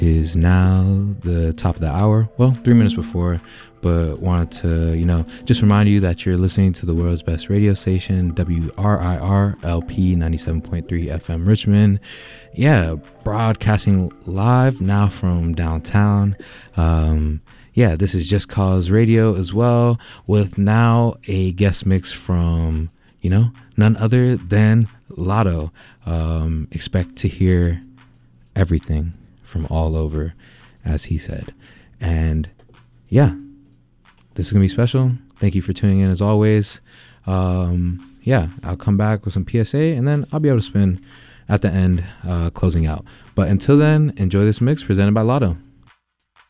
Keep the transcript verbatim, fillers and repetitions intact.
is now the top of the hour. Well, three minutes before, but wanted to, you know, just remind you that you're listening to the world's best radio station, W R I R L P ninety-seven point three F M Richmond. Yeah, broadcasting live now from downtown. Um, yeah, this is Just Cause Radio as well, with now a guest mix from, you know, none other than Latto. Um, expect to hear everything from all over, as he said. And yeah, this is gonna be special. Thank you for tuning in as always. Um, yeah, I'll come back with some P S A and then I'll be able to spin at the end, uh, closing out. But until then, enjoy this mix presented by Latto.